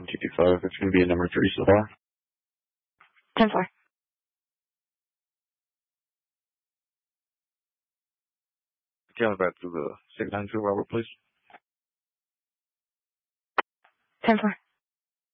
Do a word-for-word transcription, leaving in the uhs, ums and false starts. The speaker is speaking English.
two two five. It's going to be a number three so far. ten four. Count back to the six nine two, Robert, please. ten four.